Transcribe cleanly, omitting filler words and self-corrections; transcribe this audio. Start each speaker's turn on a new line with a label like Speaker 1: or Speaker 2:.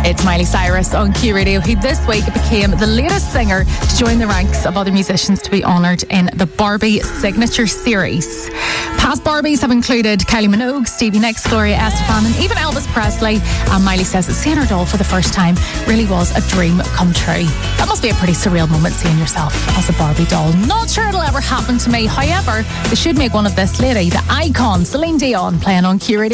Speaker 1: It's Miley Cyrus on Q Radio, who this week became the latest singer to join the ranks of other musicians to be honoured in the Barbie Signature Series. Past Barbies have included Kylie Minogue, Stevie Nicks, Gloria Estefan, and even Elvis Presley. And Miley says that seeing her doll for the first time really was a dream come true. That must be a pretty surreal moment, seeing yourself as a Barbie doll. Not sure it'll ever happen to me. However, they should make one of this lady, the icon Celine Dion, playing on Q Radio.